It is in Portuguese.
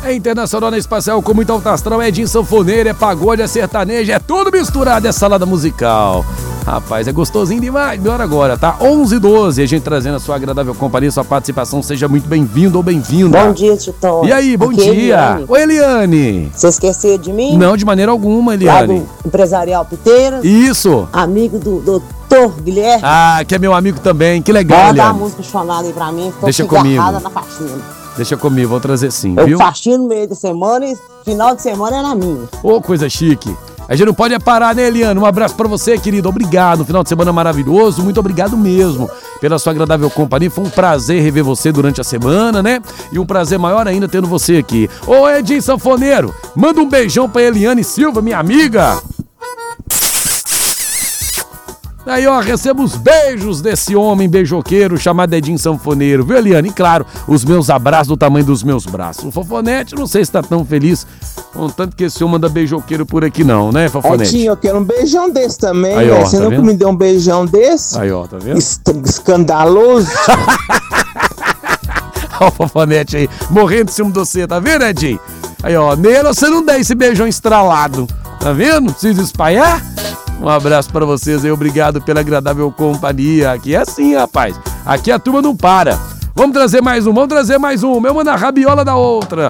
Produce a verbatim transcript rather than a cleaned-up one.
É internacional, na espacial, com muito alto astral, é Edinho Sanfoneiro, é pagode, é sertanejo, é tudo misturado, é salada musical. Rapaz, é gostosinho demais. Bora agora, tá? onze e doze, a gente trazendo a sua agradável companhia, sua participação. Seja muito bem-vindo ou bem-vinda. Bom dia, Titão. E aí, bom Aqui é dia. Eliane. Oi, Eliane. Você esqueceu de mim? Não, de maneira alguma, Eliane. Lá do Empresarial Piteiras. Isso. Amigo do doutor Guilherme. Ah, que é meu amigo também. Que legal, Manda Eliane. a música chonada aí pra mim. Ficou Deixa cigarrada comigo. na faxina. Deixa comigo, vou trazer sim, Eu viu? faxino no meio da semana e final de semana é na minha. Ô, coisa chique. A gente não pode é parar, né, Eliane? Um abraço pra você, querido. Obrigado. Um final de semana maravilhoso. Muito obrigado mesmo pela sua agradável companhia. Foi um prazer rever você durante a semana, né? E um prazer maior ainda tendo você aqui. Ô, Edinho Sanfoneiro, manda um beijão pra Eliane Silva, minha amiga. Aí, ó, recebo os beijos desse homem beijoqueiro chamado Edinho Sanfoneiro, viu, Eliane? E claro, os meus abraços do tamanho dos meus braços. O Fofonete, não sei se tá tão feliz com tanto que esse homem manda beijoqueiro por aqui não, né, Fofonete? Edinho, eu quero um beijão desse também, Aí, ó, velho. Você tá nunca vendo? me deu um beijão desse? Aí, ó, tá vendo? Est- Escandaloso. Ó o Fofonete aí, morrendo de cima de você, tá vendo, Edinho? Aí, ó, nele você não dá esse beijão estralado, tá vendo? Não precisa espalhar? Um abraço pra vocês aí, obrigado pela agradável companhia. Aqui é assim, rapaz, aqui a turma não para. Vamos trazer mais um, vamos trazer mais um. Meu mano, a rabiola da outra.